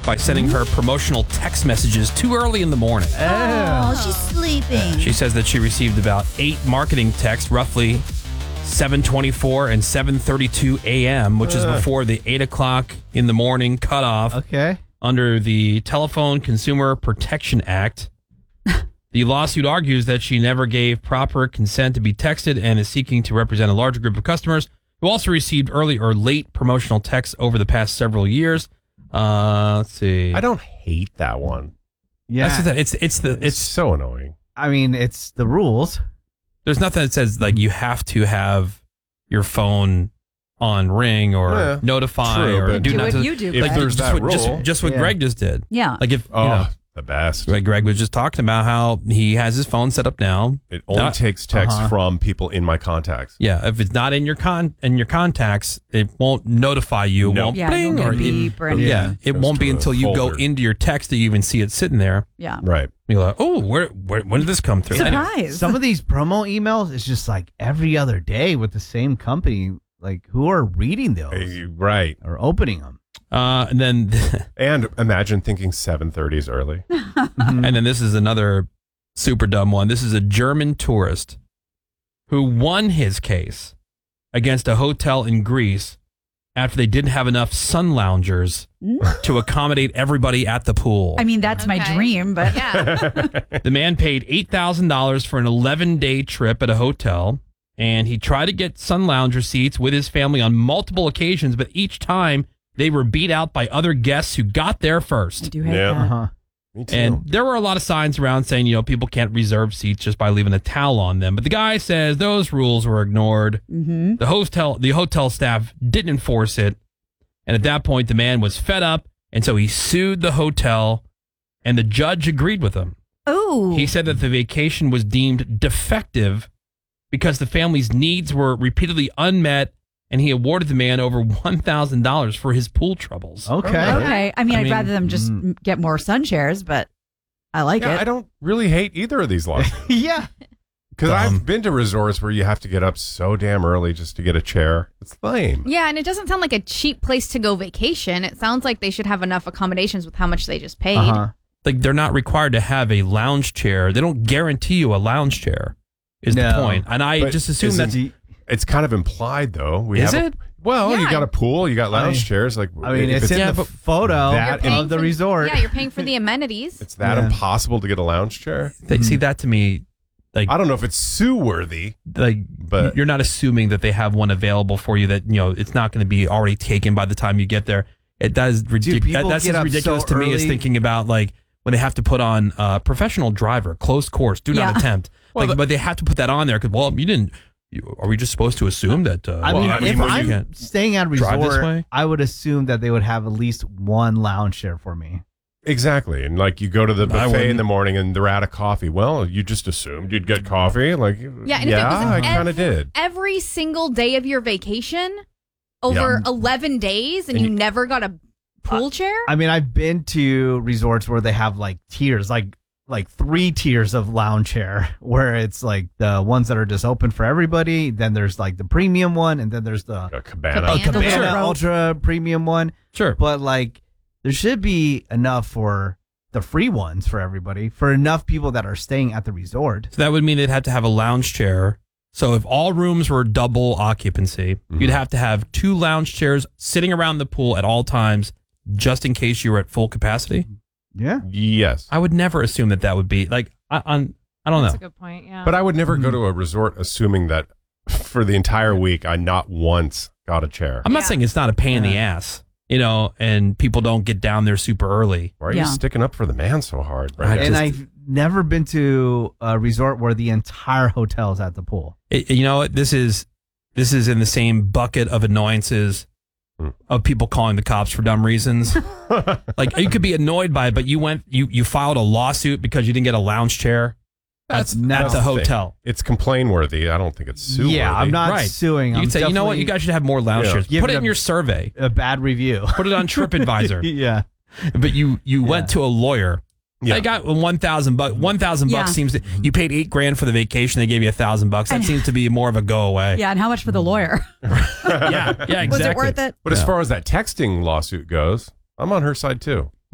by sending her promotional text messages too early in the morning. Oh, she's sleeping. She says that she received about 8 marketing texts, roughly 7:24 and 7:32 a.m., which is before the 8 o'clock in the morning cutoff. Okay. Under the Telephone Consumer Protection Act. The lawsuit argues that she never gave proper consent to be texted and is seeking to represent a larger group of customers who also received early or late promotional texts over the past several years. Let's see. I don't hate that one. Yeah. That's it's so annoying. I mean, it's the rules. There's nothing that says like you have to have your phone on ring or notify true, or but do do not. what To, you do, if Greg. there's that rule, just what Greg just did. Yeah. Like if the best. Greg was just talking about how he has his phone set up now. It only takes text from people in my contacts. Yeah, if it's not in your contacts, it won't notify you. It No. won't Yeah, bling no or beep or anything. yeah, it Goes won't be to a until you go folder. into your text that you even see it sitting there. Yeah. Right. You're like, oh, where when did this come through? Anyway. Surprise. Some of these promo emails is just like every other day with the same company. Like, who are reading those Right. or opening them? And then And imagine thinking 7:30 is early. and then this is another super dumb one. This is a German tourist who won his case against a hotel in Greece after they didn't have enough sun loungers to accommodate everybody at the pool. I mean, that's my dream, but The man paid $8,000 for an 11-day trip at a hotel, and he tried to get sun lounger seats with his family on multiple occasions, but each time they were beat out by other guests who got there I first. do hate Yeah. that. Uh-huh. Me too. And there were a lot of signs around saying, people can't reserve seats just by leaving a towel on them. But the guy says those rules were ignored. Mm-hmm. The hotel staff didn't enforce it. And at that point, the man was fed up. And so he sued the hotel, and the judge agreed with him. Oh. He said that the vacation was deemed defective because the family's needs were repeatedly unmet, and he awarded the man over $1,000 for his pool troubles. Okay. Okay. I mean, I I'd mean, rather them just get more sun chairs, but I like yeah, it. I don't really hate either of these laws. Yeah. Because Dumb. I've been to resorts where you have to get up so damn early just to get a chair. It's lame. Yeah, and it doesn't sound like a cheap place to go vacation. It sounds like they should have enough accommodations with how much they just paid. Uh-huh. Like, they're not required to have a lounge chair. They don't guarantee you a lounge chair, is the No. point. And I But just assume isn't- that. It's kind of implied, though. Is it? Well, you Yeah. got a pool, you got lounge I mean- chairs. Like, I mean, if it's in yeah, the but photo that You're paying of the for- resort. Yeah, you're paying for the amenities. it's that Yeah. impossible to get a lounge chair. See, that to me, like, I don't know if it's sue worthy. but you're not assuming that they have one available for you that, it's not going to be already taken by the time you get there. That is ridiculous. people That's get as up ridiculous so to me as early. thinking about, like, when they have to put on professional driver, closed course, do not Yeah. attempt. But they have to put that on there because, well, you didn't. Are we just supposed to assume that? I mean, I mean, if when you I'm can't staying at a drive this resort, way? I would assume that they would have at least one lounge chair for me. Exactly. And like you go to the I buffet in wouldn't. the morning and they're out of coffee. Well, you just assumed you'd get coffee. Like, Yeah, and if it was I kind of did. every single day of your vacation over 11 days and And you you- never got a pool chair? I mean, I've been to resorts where they have like tiers, like 3 tiers of lounge chair, where it's like the ones that are just open for everybody. Then there's like the premium one, and then there's the A cabana. Cabana. Cabana Sure. Ultra premium one. Sure. But like, there should be enough for the free ones for everybody, for enough people that are staying at the resort. So that would mean they'd have to have a lounge chair. So if all rooms were double occupancy, you'd have to have 2 lounge chairs sitting around the pool at all times, just in case you were at full capacity. Yeah. Yes. I would never assume that would be like. I don't know. That's a good point. Yeah. But I would never go to a resort assuming that for the entire week I not once got a chair. I'm not Yeah. saying it's not a pain in the ass, and people don't get down there super early. Why are Yeah. you sticking up for the man so hard? I Right? just- And I've never been to a resort where the entire hotel is at the pool. This is in the same bucket of annoyances of people calling the cops for dumb reasons. Like, you could be annoyed by it, but you filed a lawsuit because you didn't get a lounge chair. At the thing. hotel. It's complain worthy. I don't think it's sue worthy. Yeah, I'm not Right. suing. You I'm could say, you know what, you guys should have more lounge Yeah. chairs. Give Put it it in a- your survey. a bad review. Put it on TripAdvisor. Yeah. But you went to a lawyer. Yeah. I got $1,000. $1,000 Yeah. seems to, you paid $8,000 for the vacation. They gave you $1,000. That seems to be more of a go away. Yeah, and how much for the lawyer? yeah, exactly. Was it worth it? But as far as that texting lawsuit goes, I'm on her side too.